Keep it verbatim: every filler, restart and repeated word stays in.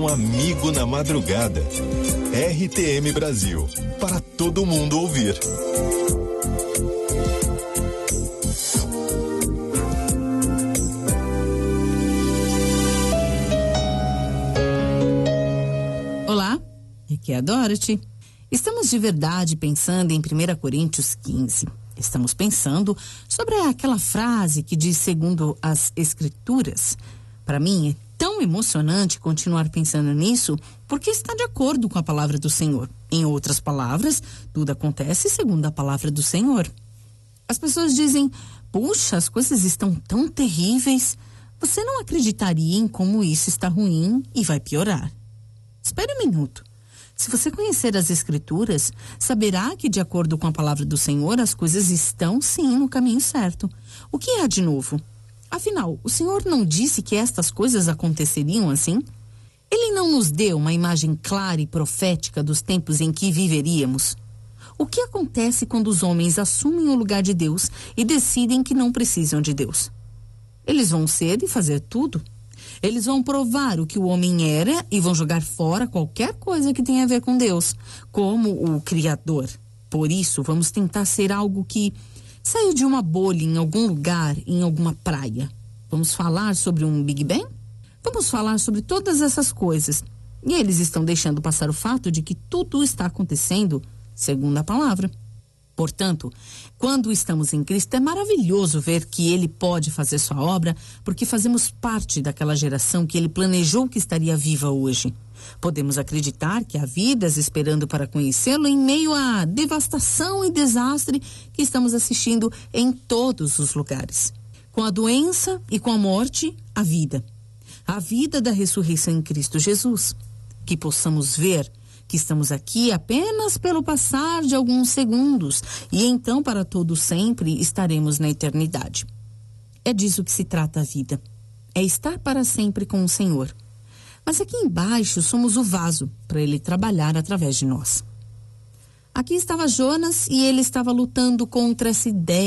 um amigo na madrugada. R T M Brasil, para todo mundo ouvir. Olá, aqui é a Dorothy. Estamos de verdade pensando em primeira Coríntios quinze. Estamos pensando sobre aquela frase que diz segundo as Escrituras. Para mim é tão emocionante continuar pensando nisso porque está de acordo com a palavra do Senhor. Em outras palavras, tudo acontece segundo a palavra do Senhor. As pessoas dizem, puxa, as coisas estão tão terríveis. Você não acreditaria em como isso está ruim e vai piorar. Espere um minuto. Se você conhecer as Escrituras, saberá que, de acordo com a palavra do Senhor, as coisas estão, sim, no caminho certo. O que há de novo? Afinal, o Senhor não disse que estas coisas aconteceriam assim? Ele não nos deu uma imagem clara e profética dos tempos em que viveríamos? O que acontece quando os homens assumem o lugar de Deus e decidem que não precisam de Deus? Eles vão ser e fazer tudo. Eles vão provar o que o homem era e vão jogar fora qualquer coisa que tenha a ver com Deus, como o Criador. Por isso, vamos tentar ser algo que saiu de uma bolha em algum lugar, em alguma praia. Vamos falar sobre um Big Bang? Vamos falar sobre todas essas coisas. E eles estão deixando passar o fato de que tudo está acontecendo segundo a palavra. Portanto, quando estamos em Cristo, é maravilhoso ver que Ele pode fazer sua obra, porque fazemos parte daquela geração que Ele planejou que estaria viva hoje. Podemos acreditar que há vidas esperando para conhecê-lo em meio à devastação e desastre que estamos assistindo em todos os lugares. Com a doença e com a morte, a vida. A vida da ressurreição em Cristo Jesus. Que possamos ver que estamos aqui apenas pelo passar de alguns segundos e então para todo sempre estaremos na eternidade. É disso que se trata a vida. É estar para sempre com o Senhor. Mas aqui embaixo somos o vaso para Ele trabalhar através de nós. Aqui estava Jonas e ele estava lutando contra essa ideia